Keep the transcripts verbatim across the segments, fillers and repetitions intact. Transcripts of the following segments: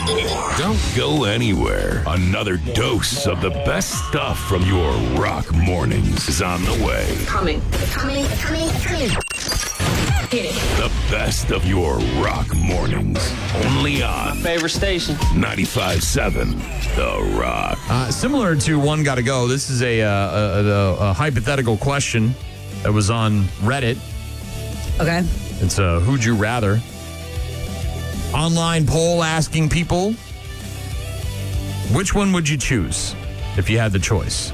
Don't go anywhere. Another dose of the best stuff from your rock mornings is on the way. Coming. Coming. Coming. Coming. The best of your rock mornings. Only on Favorite station. ninety-five point seven The Rock. Uh, similar to One Gotta Go, this is a, uh, a, a, a hypothetical question that was on Reddit. Okay. It's a Who'd You Rather online poll asking people, which one would you choose if you had the choice?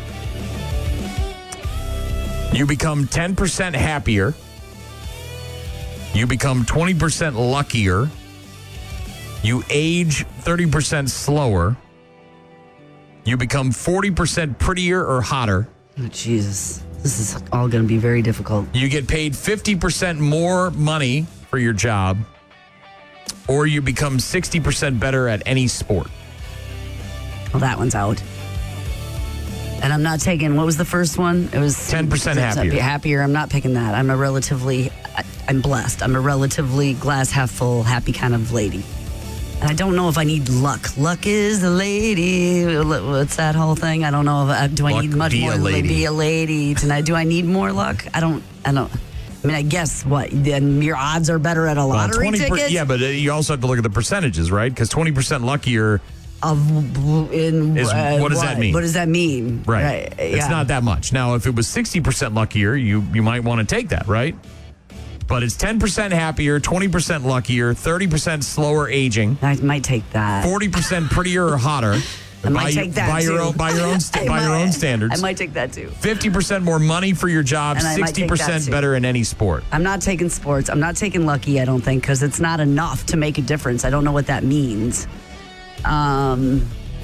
You become ten percent happier. You become twenty percent luckier. You age thirty percent slower. You become forty percent prettier or hotter. Oh, Jesus. This is all going to be very difficult. You get paid fifty percent more money for your job. Or you become sixty percent better at any sport. Well, that one's out. And I'm not taking, what was the first one? It was ten percent happier. Happier. I'm not picking that. I'm a relatively, I'm blessed. I'm a relatively glass half full, happy kind of lady. And I don't know if I need luck. Luck is a lady. What's that whole thing? I don't know. If, do I luck need much be more? A lady. Be a lady tonight. Do I need more luck? I don't, I don't. I mean, I guess what? Then your odds are better at a lottery well, ticket? Per, yeah, but you also have to look at the percentages, right? Because twenty percent luckier Of in is, uh, what does that mean? What does that mean? Right. right. It's yeah. not that much. Now, if it was sixty percent luckier, you, you might want to take that, right? But it's ten percent happier, twenty percent luckier, thirty percent slower aging. I might take that. forty percent prettier or hotter. I might by, take that by too. Your own, by your own st- by might, your own standards. I might take that too. fifty percent more money for your job, And I might sixty take that percent too. better in any sport. I'm not taking sports. I'm not taking lucky, I don't think, because it's not enough to make a difference. I don't know what that means. Um,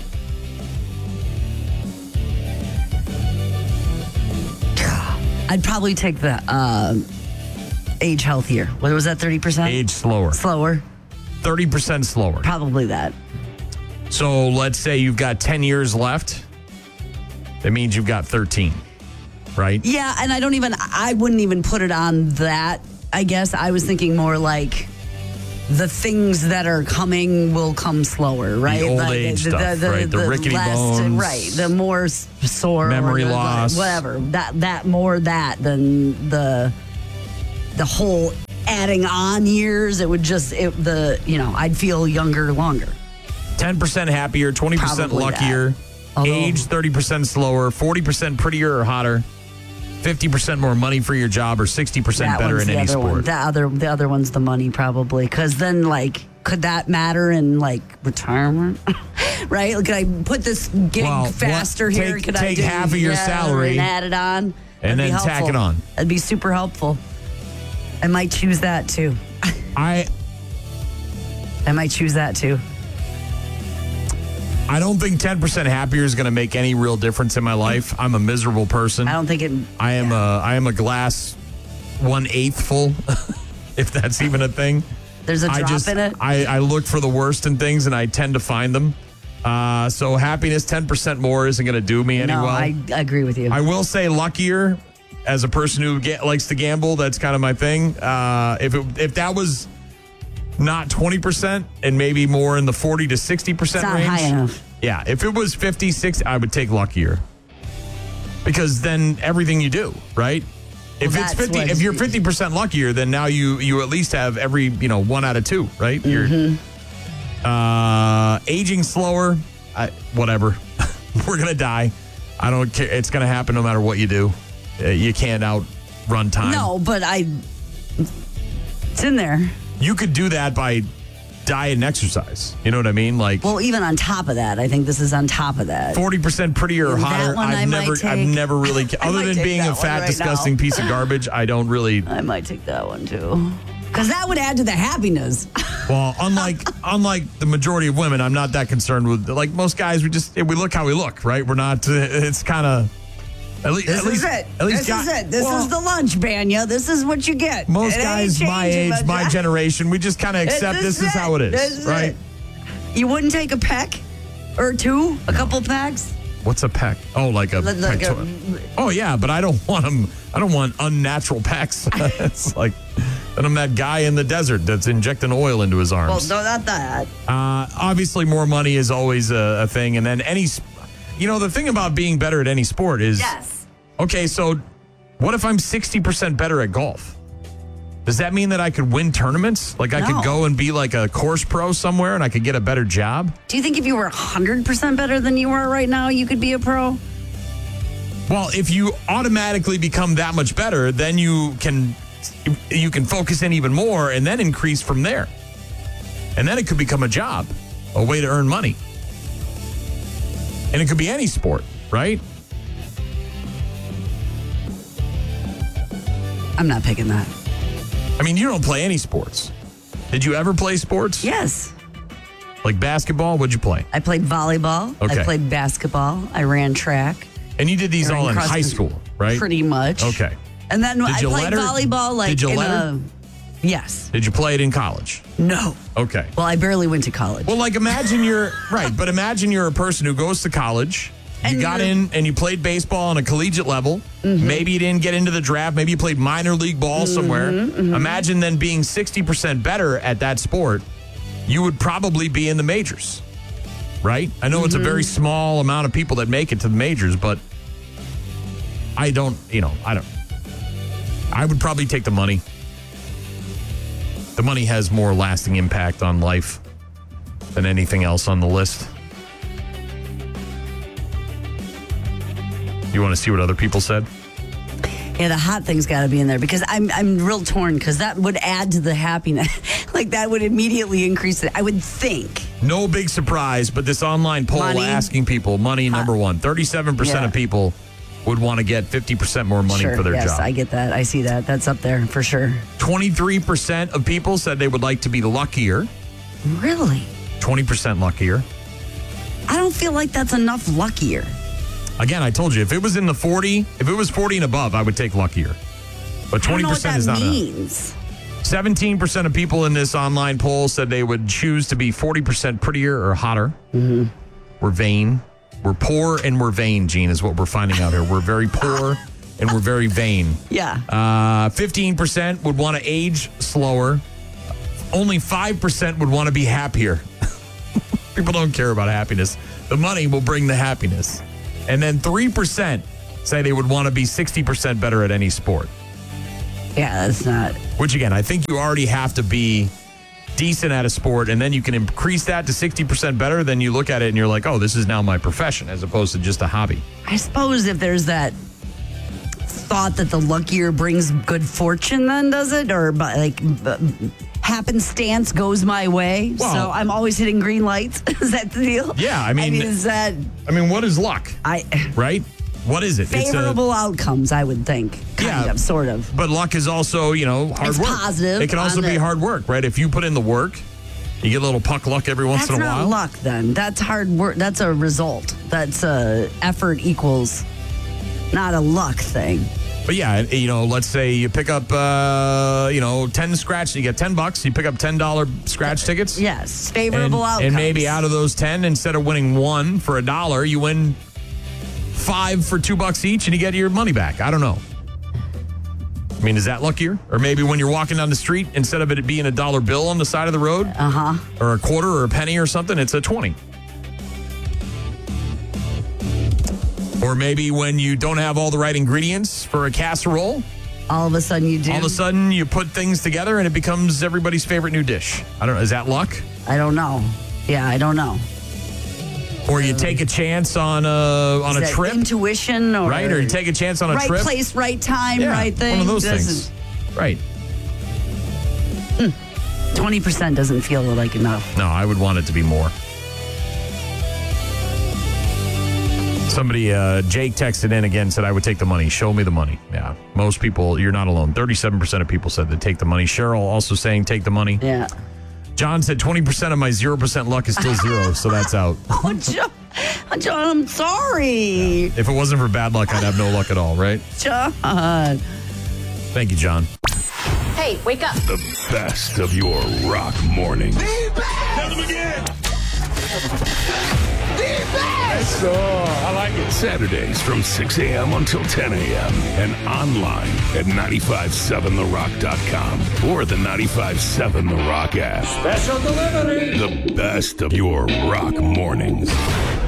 I'd probably take the uh, age healthier. What was that, thirty percent? Age slower. Slower. thirty percent slower. Probably that. So let's say you've got ten years left. That means you've got thirteen, right? Yeah, and I don't even, I wouldn't even put it on that, I guess. I was thinking more like the things that are coming will come slower, right? The old like, age stuff, right? The rickety bones. Right, the more s- sore. Memory or the, loss. Whatever. That, that more that than the, the whole adding on years. It would just, it, the, you know, I'd feel younger longer. ten percent happier, twenty percent Probably luckier, Although- age thirty percent slower, forty percent prettier or hotter, fifty percent more money for your job, or sixty percent That better one's in the any other one. sport. The other, the other one's the money probably, because then like, could that matter in like retirement? Right? Could I put this gig Well, faster what- here? take- Could I take do, half of your yeah, salary and add it on, That'd then be tack helpful. it on. That'd be super helpful. I might choose that too. I I might choose that too. I don't think ten percent happier is going to make any real difference in my life. I'm a miserable person. I don't think it. I am a I am a glass one eighth full, if that's even a thing. There's a I drop just in it. I, I look for the worst in things and I tend to find them. Uh, so happiness ten percent more isn't going to do me any no, well. I, I agree with you. I will say luckier as a person who get, likes to gamble. That's kind of my thing. Uh, if it, if that was not twenty percent and maybe more in the forty to sixty percent It's not range. high enough. Yeah, if it was fifty, sixty, I would take luckier. Because then everything you do, right? If Well, it's that's fifty, what- if you're fifty percent luckier, then now you you at least have every, you know, one out of two, right? Mm-hmm. You're uh, aging slower, I, whatever. We're gonna die. I don't care. It's gonna happen no matter what you do. Uh, you can't outrun time. No, but I. It's in there. You could do that by diet and exercise. You know what I mean? Like Well, even on top of that, I think this is on top of that. forty percent prettier or That hotter. one I I've might never, take. I've never really, I other might than take being that a one fat, right disgusting now. piece of garbage, I don't really. I might take that one too. Because that would add to the happiness. Well, unlike unlike the majority of women, I'm not that concerned with. Like most guys, we just we look how we look, right? We're not. Uh, it's kind of. At least, This at least, is it. At least this guy- is it. This well, is the lunch, Banya. This is what you get. most It ain't guys my changing age, much. my generation, we just kind of accept this is how it is, This is right? it. You wouldn't take a peck or two, a couple packs. What's a peck? Oh, like a Like- like pector- a- Oh yeah, but I don't want them. I don't want unnatural pecs. It's like Then I'm that guy in the desert that's injecting oil into his Well, arms. no, not that. Uh, obviously, more money is always a, a thing. And then any, sp- you know, the thing about being better at any sport is, Yes. okay, so what if I'm sixty percent better at golf? Does that mean that I could win tournaments? Like I No. could go and be like a course pro somewhere and I could get a better job? Do you think if you were one hundred percent better than you are right now, you could be a pro? Well, if you automatically become that much better, then you can you can focus in even more and then increase from there. And then it could become a job, a way to earn money. And it could be any sport, right? I'm not picking that. I mean, you don't play any sports. Did you ever play sports? Yes. Like basketball? What'd you play? I played volleyball. Okay. I played basketball. I ran track. And you did these I ran all in cross high country. school, right? Pretty much. Okay. And then Did I you played letter- volleyball like Did you in letter? a... Yes. Did you play it in college? No. Okay. Well, I barely went to college. Well, like imagine you're right, but imagine you're a person who goes to college. You And got you're- in and you played baseball on a collegiate level. Mm-hmm. Maybe you didn't get into the draft. Maybe you played minor league ball somewhere. Mm-hmm, Imagine then being sixty percent better at that sport. You would probably be in the majors, right? I know it's a very Mm-hmm. small amount of people that make it to the majors, but I don't, you know, I don't. I would probably take the money. The money has more lasting impact on life than anything else on the list. You want to see what other people said? Yeah, the hot thing's got to be in there because I'm I'm real torn because that would add to the happiness. Like that would immediately increase it. I would think. No big surprise, but this online poll Money. asking people, money number one. thirty-seven percent Yeah. of people would want to get fifty percent more money Sure, for their yes, job. I get that. I see that. That's up there for sure. twenty-three percent of people said they would like to be luckier. Really? twenty percent luckier. I don't feel like that's enough luckier. Again, I told you, if it was in the forty, if it was forty and above, I would take luckier. But I don't twenty know what percent that is not enough. means. seventeen percent of people in this online poll said they would choose to be forty percent prettier or hotter. Mm-hmm. We're vain. We're poor and we're vain, Gene, is what we're finding out here. We're very poor and we're very vain. Yeah. Uh, fifteen percent would want to age slower. Only five percent would want to be happier. People don't care about happiness. The money will bring the happiness. And then three percent say they would want to be sixty percent better at any sport. Yeah, that's not. Which, again, I think you already have to be decent at a sport, and then you can increase that to sixty percent better. Then you look at it and you're like, oh, this is now my profession as opposed to just a hobby. I suppose if there's that thought that the luckier brings good fortune, then does it? Or but like b- happenstance goes my way. Well- so I'm always hitting green lights. Is that the deal? Yeah, I mean- is that I mean, what is luck, I right? What is it? favorable outcomes? I would think. Kind Yeah. of, sort of. But luck is also, you know, hard It's work. positive It can also on be the- hard work, right? If you put in the work, you get a little puck luck every once That's in a not while. luck. Then that's hard work. That's a result. That's a effort equals, not a luck thing. But yeah, you know, let's say you pick up, uh, you know, ten scratch, you get ten bucks, you pick up ten dollar scratch tickets. Yes, And, favorable outcomes. and maybe out of those ten, instead of winning one for a dollar, you win five for two bucks each and you get your money back. I don't know. I mean, is that luckier? Or maybe when you're walking down the street, instead of it being a dollar bill on the side of the road, Uh huh. or a quarter or a penny or something, it's a twenty. Or maybe when you don't have all the right ingredients for a casserole, All of a sudden you do. all of a sudden you put things together and it becomes everybody's favorite new dish. I don't know. Is that luck? I don't know. Yeah, I don't know. Or you take a chance on a on Is a that trip, intuition, or right? Or you take a chance on a right trip, place, right time, yeah, right thing. one of those Doesn't- things, right? Twenty percent doesn't feel like enough. No, I would want it to be more. Somebody, uh, Jake texted in again, said, I would take the money. Show me the money. Yeah. Most people, you're not alone. thirty-seven percent of people said they'd take the money. Cheryl also saying take the money. Yeah. John said twenty percent of my zero percent luck is still zero, so that's out. Oh, John, John, I'm sorry, If it wasn't for bad luck, I'd have no luck at all, right? John. Thank you, John. Hey, wake up. The best of your rock mornings. Tell them again. So, I like it. Saturdays from six a.m. until ten a.m. and online at nine five seven the rock dot com or the nine five seven The Rock app. Special delivery. The best of your rock mornings.